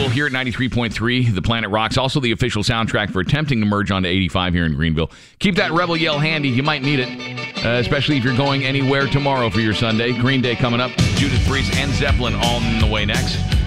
here at 93.3, The Planet Rocks. Also the official soundtrack for attempting to merge onto 85 here in Greenville. Keep that Rebel Yell handy. You might need it, especially if you're going anywhere tomorrow for your Sunday. Green Day coming up. Judas Priest and Zeppelin all in the way next.